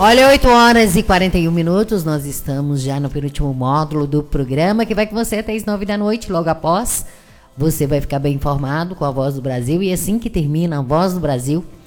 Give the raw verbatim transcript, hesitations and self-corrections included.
Olha, oito horas e quarenta e um minutos, nós estamos já no penúltimo módulo do programa, que vai com você até as nove da noite. Logo após, você vai ficar bem informado com a Voz do Brasil, e assim que termina a Voz do Brasil,